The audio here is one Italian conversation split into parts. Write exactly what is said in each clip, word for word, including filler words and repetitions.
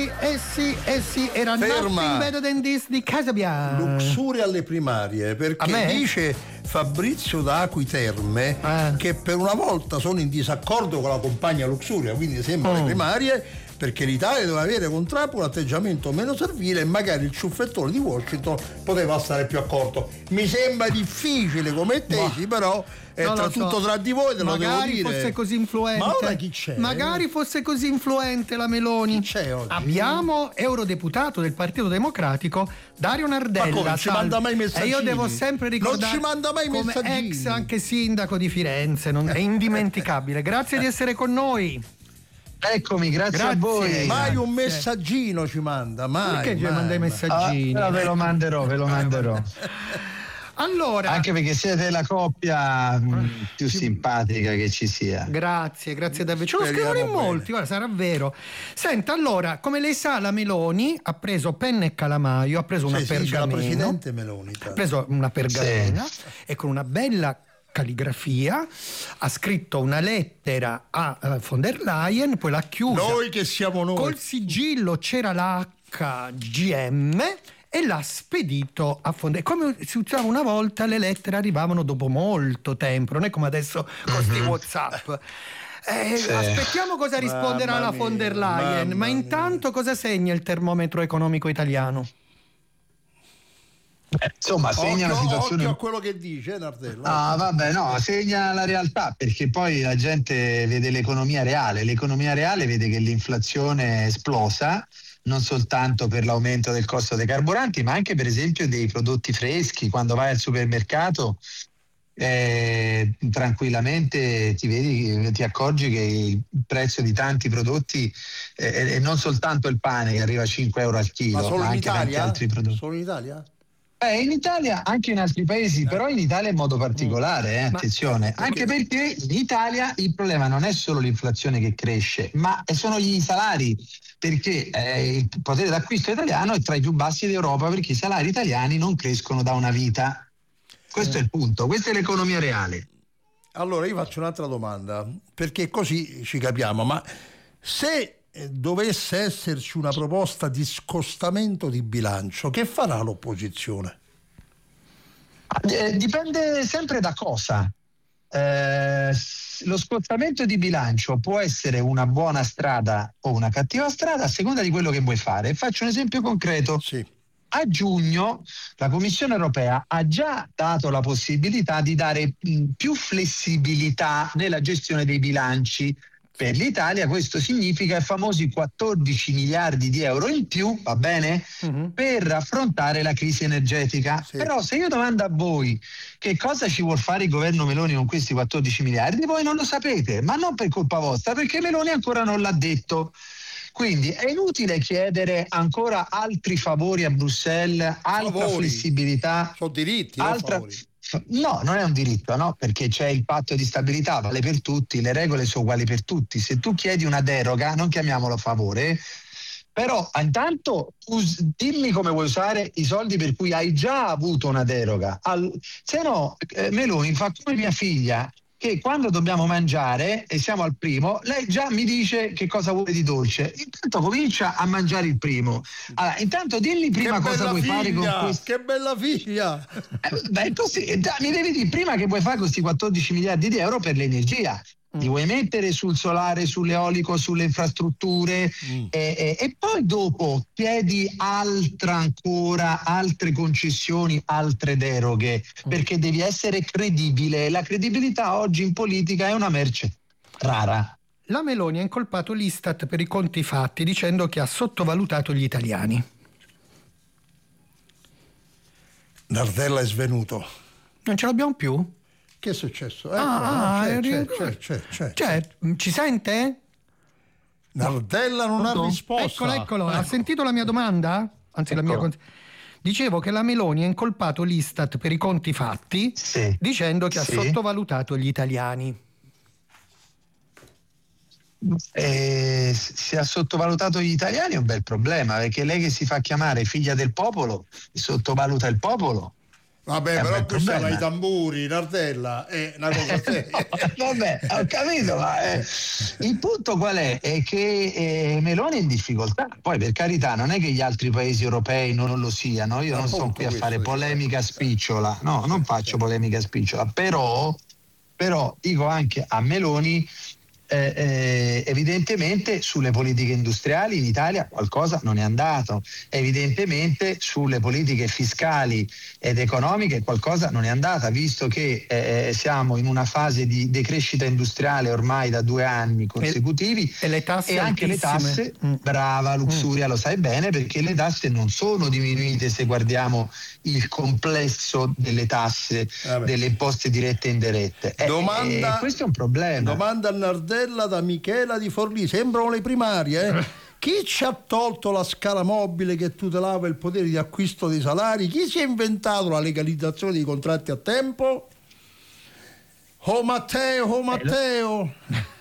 eh sì, eh sì, era Ferma. Nothing Better Than This di Casabianca. Luxuria alle primarie, perché dice Fabrizio da Acqui Terme eh. che per una volta sono in disaccordo con la compagna Luxuria, quindi sembra oh. le primarie, perché l'Italia doveva avere con Trump un atteggiamento meno servile e magari il ciuffettone di Washington poteva stare più accorto. Mi sembra difficile come tesi, no. però è no, tra so. tutto tra di voi, te lo devo magari dire. fosse così influente. Ma ora chi c'è? Magari fosse così influente la Meloni. Chi c'è oggi? Abbiamo eurodeputato del Partito Democratico Dario Nardella. Ma come, ci manda mai messaggini? E io devo sempre ricordare, non ci manda mai come messaggini. ex anche sindaco di Firenze, non, è indimenticabile. Grazie di essere con noi. Eccomi, grazie, grazie a voi. Mai un messaggino ci manda, mai. Perché ci mai, manda i messaggini? Ah, ve lo manderò, ve lo manderò. Allora, anche perché siete la coppia mh, più ci... simpatica che ci sia. Grazie, grazie davvero. Ce lo scrivono in molti, guarda, sarà vero. Senta, allora, come lei sa, la Meloni ha preso penna e calamaio, ha preso una sì, pergamena. Sì, la presidente Meloni. Ha preso una pergamena sì. e con una bella calligrafia ha scritto una lettera a uh, von der Leyen, poi l'ha chiusa. Noi che siamo noi. Col sigillo c'era la H G M e l'ha spedito a von der Leyen. Come si usava una volta, le lettere arrivavano dopo molto tempo, non è come adesso con questi mm-hmm. WhatsApp. Eh, sì. Aspettiamo cosa risponderà mamma la von der Leyen, mia, ma intanto mia. Cosa segna il termometro economico italiano? Eh, insomma, segna occhio, la situazione. Occhio a quello che dice Nardella. Ah, vabbè, no, segna la realtà, perché poi la gente vede l'economia reale. L'economia reale vede che l'inflazione è esplosa, non soltanto per l'aumento del costo dei carburanti, ma anche per esempio dei prodotti freschi. Quando vai al supermercato eh, tranquillamente ti vedi, ti accorgi che il prezzo di tanti prodotti eh, è non soltanto il pane che arriva a cinque euro al chilo, ma, solo ma in anche Italia? tanti altri prodotti. Solo in Italia? Eh, in Italia, anche in altri paesi, però in Italia in modo particolare, eh, attenzione, anche perché in Italia il problema non è solo l'inflazione che cresce, ma sono gli salari, perché eh, il potere d'acquisto italiano è tra i più bassi d'Europa, perché i salari italiani non crescono da una vita. Questo è il punto, questa è l'economia reale. Allora io faccio un'altra domanda, perché così ci capiamo, ma se dovesse esserci una proposta di scostamento di bilancio, che farà l'opposizione? Eh, dipende sempre da cosa. Eh, lo scostamento di bilancio può essere una buona strada o una cattiva strada a seconda di quello che vuoi fare. Faccio un esempio concreto. Sì. A giugno la Commissione europea ha già dato la possibilità di dare mh, più flessibilità nella gestione dei bilanci. Per l'Italia questo significa i famosi quattordici miliardi di euro in più, va bene? Uh-huh. Per affrontare la crisi energetica. Sì. Però se io domando a voi che cosa ci vuol fare il governo Meloni con questi quattordici miliardi, voi non lo sapete, ma non per colpa vostra, perché Meloni ancora non l'ha detto. Quindi è inutile chiedere ancora altri favori a Bruxelles, altra favori. flessibilità. Sono diritti, altra... no, favori. No, non è un diritto, no? Perché c'è il patto di stabilità, vale per tutti, le regole sono uguali per tutti. Se tu chiedi una deroga, non chiamiamolo favore, però intanto tu dimmi come vuoi usare i soldi per cui hai già avuto una deroga. Al, se no, eh, Meloni fa come mia figlia, che quando dobbiamo mangiare e siamo al primo, lei già mi dice che cosa vuole di dolce. Intanto comincia a mangiare il primo. Allora, intanto dimmi prima che cosa vuoi figlia, fare con questo. Che bella figlia! Eh, beh, così, mi devi dire prima che vuoi fare con questi quattordici miliardi di euro per l'energia. Li vuoi mettere sul solare, sull'eolico, sulle infrastrutture mm. e, e, e poi dopo chiedi altra ancora, altre concessioni, altre deroghe, mm. perché devi essere credibile. La credibilità oggi in politica è una merce rara. La Meloni ha incolpato l'Istat per i conti fatti dicendo che ha sottovalutato gli italiani. Nardella è svenuto. Non ce l'abbiamo più? Che è successo? Ecco, ah, no, c'è, c'è, c'è, c'è, c'è, c'è. Ci sente? Nardella non Pronto? ha risposta. Eccolo, eccolo. Ecco. Ha sentito la mia domanda? Anzi, eccolo. la mia. Dicevo che la Meloni ha incolpato l'Istat per i conti fatti, sì. dicendo che sì. ha sottovalutato gli italiani. Eh, se ha sottovalutato gli italiani è un bel problema, perché lei che si fa chiamare figlia del popolo sottovaluta il popolo. Vabbè, Eh, però ma qui stanno problema- i tamburi, Nardella, è una cosa seria. Vabbè, ho capito, ma eh, il punto qual è? È che eh, Meloni è in difficoltà. Poi, per carità, non è che gli altri paesi europei non lo siano. Io non Appunto, sto qui a questo fare dicevo. polemica spicciola. No, non faccio polemica spicciola. Però, però dico anche a Meloni. Eh, eh, evidentemente sulle politiche industriali in Italia qualcosa non è andato, evidentemente sulle politiche fiscali ed economiche qualcosa non è andata, visto che eh, siamo in una fase di decrescita industriale ormai da due anni consecutivi e le tasse e anche altissime. le tasse, Mm. brava Luxuria, lo sai bene, perché le tasse non sono diminuite se guardiamo il complesso delle tasse, Vabbè. delle imposte dirette e indirette. Eh, Domanda- eh, questo è un problema. Domanda a Nardella da Michela di Forlì. Sembrano le primarie, eh? Chi ci ha tolto la scala mobile che tutelava il potere di acquisto dei salari? Chi si è inventato la legalizzazione dei contratti a tempo? Oh Matteo, oh Matteo!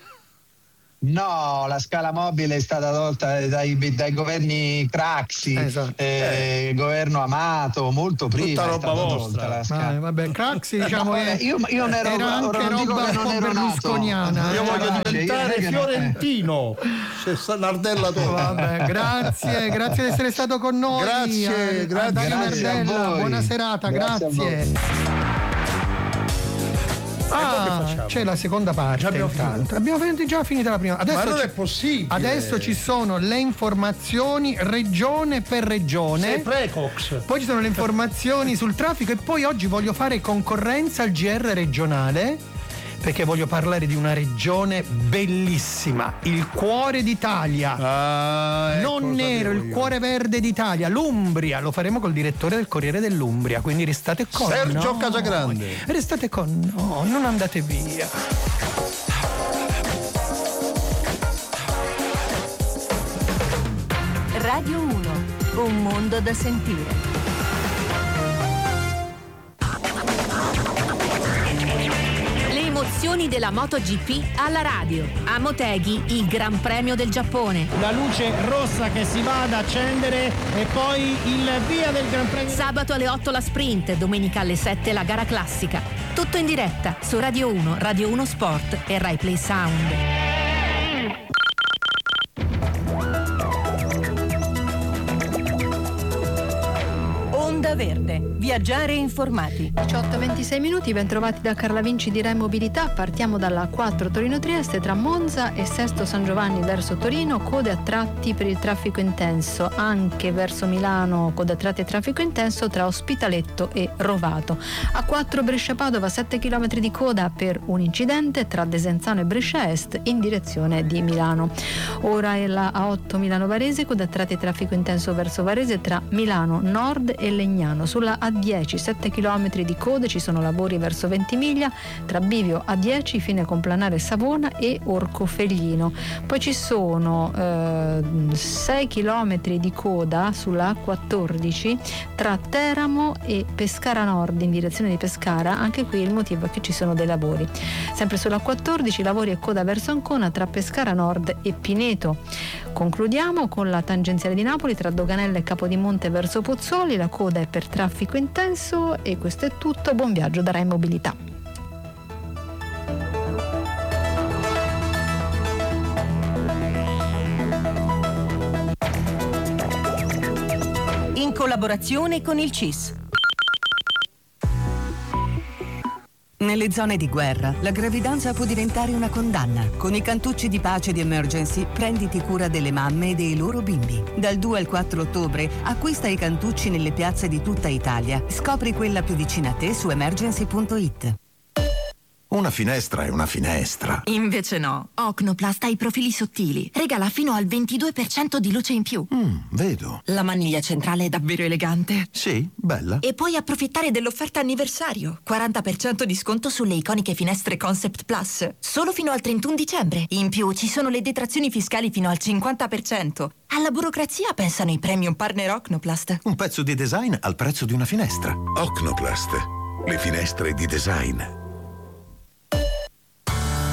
No, la scala mobile è stata tolta dai, dai governi Craxi, Esatto. eh, governo Amato, molto prima. Tutta è roba stata vostra. tolta la Ma, scala. vabbè, Craxi diciamo vabbè, che io- io non ero- era ora anche non dico roba che non un po' ero nato. berlusconiana. Io eh. voglio Io diventare non è che- fiorentino. Se sta Nardella torna. Vabbè, grazie, grazie di essere stato con noi. Grazie, a- grazie. a Dario Grazie a Nardella, voi. buona serata, Grazie a grazie. poi che Ah, facciamo? c'è la seconda parte. Già abbiamo intanto. finito? Abbiamo fin- già finita la prima. Adesso Ma non ci- è possibile. Adesso ci sono le informazioni regione per regione. Sei Precox. Poi ci sono le informazioni sul traffico e poi oggi voglio fare concorrenza al G R regionale perché voglio parlare di una regione bellissima, il cuore d'Italia. Ah, ecco, Non lo nero, sapevo il io. cuore verde d'Italia, l'Umbria. Lo faremo col direttore del Corriere dell'Umbria, quindi restate con Sergio noi. Casagrande. Restate con noi, non andate via. Radio uno, un mondo da sentire. Le emozioni della MotoGP alla radio. A Motegi, il Gran Premio del Giappone. La luce rossa che si va ad accendere e poi il via del Gran Premio. Sabato alle otto la sprint, domenica alle sette la gara classica. Tutto in diretta su Radio uno, Radio uno Sport e Rai Play Sound. Onda Verde. Viaggiare informati. diciotto e ventisei minuti, ben trovati da Carla Vinci di Rai Mobilità. Partiamo dalla quattro Torino-Trieste, tra Monza e Sesto San Giovanni verso Torino, code a tratti per il traffico intenso, anche verso Milano code a tratti e traffico intenso tra Ospitaletto e Rovato. A quattro Brescia-Padova, sette chilometri di coda per un incidente tra Desenzano e Brescia Est in direzione di Milano. Ora è la A otto Milano-Varese, coda a tratti e traffico intenso verso Varese tra Milano Nord e Legnano. Sulla A dieci, sette chilometri di code, ci sono lavori verso Ventimiglia tra Bivio A dieci, Fine Complanare Savona e Orcofelglino. Poi ci sono eh, sei chilometri di coda sulla A quattordici tra Teramo e Pescara Nord in direzione di Pescara. Anche qui il motivo è che ci sono dei lavori. Sempre sulla A quattordici lavori e coda verso Ancona tra Pescara Nord e Pineto. Concludiamo con la tangenziale di Napoli tra Doganella e Capodimonte verso Pozzuoli. La coda è per traffico intenso e questo è tutto. Buon viaggio da Rai Mobilità. In collaborazione con il C I S. Nelle zone di guerra, la gravidanza può diventare una condanna. Con i cantucci di pace di Emergency, prenditi cura delle mamme e dei loro bimbi. Dal due al quattro ottobre, acquista i cantucci nelle piazze di tutta Italia. Scopri quella più vicina a te su emergency punto it. Una finestra è una finestra. Invece no, Ocnoplast ha i profili sottili. Regala fino al ventidue per cento di luce in più. Mm, vedo. La maniglia centrale è davvero elegante. Sì, bella. E puoi approfittare dell'offerta anniversario. quaranta per cento di sconto sulle iconiche finestre Concept Plus. Solo fino al trentuno dicembre. In più ci sono le detrazioni fiscali fino al cinquanta per cento. Alla burocrazia pensano i premium partner Ocnoplast. Un pezzo di design al prezzo di una finestra. Ocnoplast. Le finestre di design.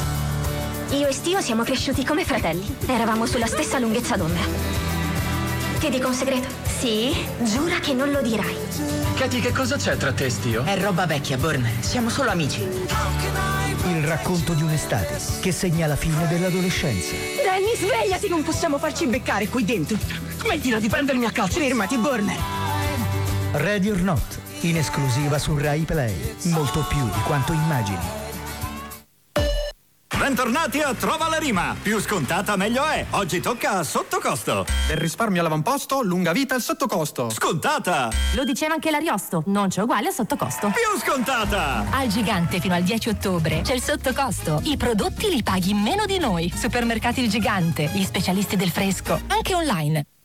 Io e Stio siamo cresciuti come fratelli. Eravamo sulla stessa lunghezza d'onda. Ti dico un segreto? Sì? Giura che non lo dirai. Katie, che cosa c'è tra te e Stio? È roba vecchia, Burn. Siamo solo amici. Il racconto di un'estate che segna la fine dell'adolescenza. Danny, svegliati, non possiamo farci beccare qui dentro. Smettila di prendermi a calcio. Fermati, Burn. Ready or Not, in esclusiva su Rai Play. Molto più di quanto immagini. Bentornati a Trova la Rima. Più scontata meglio è. Oggi tocca a sottocosto. Del risparmio all'avamposto, lunga vita al sottocosto. Scontata. Lo diceva anche l'Ariosto, non c'è uguale a sottocosto. Più scontata. Al Gigante fino al dieci ottobre c'è il sottocosto. I prodotti li paghi meno di noi. Supermercati Il Gigante, gli specialisti del fresco, anche online.